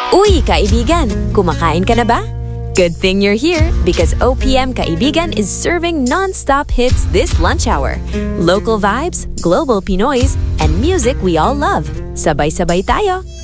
Uy, kaibigan! Kumakain ka na ba? Good thing you're here because OPM Kaibigan is serving non-stop hits this lunch hour. Local vibes, global Pinoys, and music we all love. Sabay-sabay tayo!